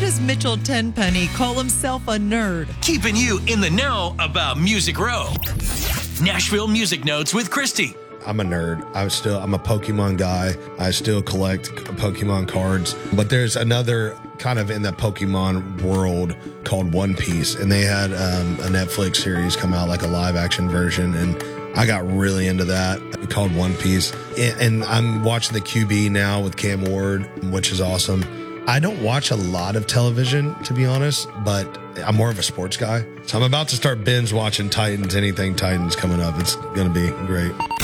does Mitchell Tenpenny call himself a nerd? Keeping you in the know about Music Row. Nashville Music Notes with Christy. I'm a nerd. I'm a Pokemon guy. I still collect Pokemon cards. But there's another kind of in the Pokemon world called One Piece. And they had a Netflix series come out, like a live action version. And I got really into that, called One Piece. And I'm watching the QB now with Cam Ward, which is awesome. I don't watch a lot of television, to be honest, but I'm more of a sports guy. So I'm about to start binge watching Titans, anything Titans coming up. It's going to be great.